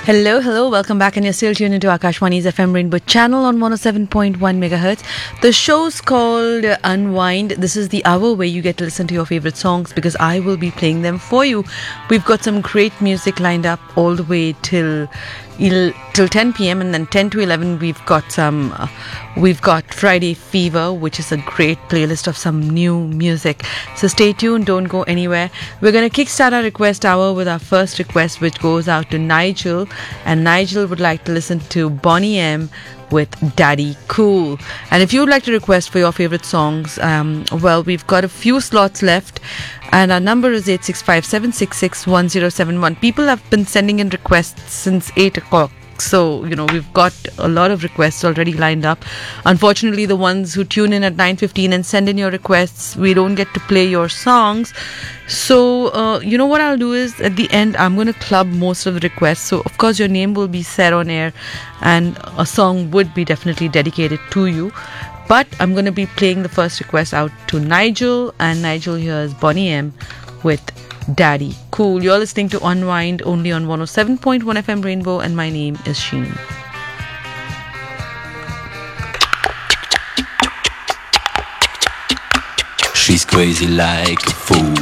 Hello, hello, welcome back, and you're still tuned into Akashwani's FM Rainbow channel on 107.1 megahertz. The show's called Unwind. This is the hour where you get to listen to your favorite songs because I will be playing them for you. We've got some great music lined up all the way till 10 p.m. and then 10 to 11 we've got Friday Fever, which is a great playlist of some new music. So stay tuned, don't go anywhere. We're going to kickstart our request hour with our first request, which goes out to Nigel, and Nigel would like to listen to Bonnie M with Daddy Cool. And if you would like to request for your favorite songs, we've got a few slots left, and our number is 865-766-1071. People have been sending in requests since 8 o'clock. So, we've got a lot of requests already lined up. Unfortunately, the ones who tune in at 9:15 and send in your requests, we don't get to play your songs. So, what I'll do is, at the end, I'm going to club most of the requests. So, of course, your name will be said on air and a song would be definitely dedicated to you. But I'm going to be playing the first request out to Nigel, and Nigel hears Bonnie M with Daddy Cool. You're listening to Unwind only on 107.1 FM Rainbow, and my name is Sheen. She's crazy like a fool.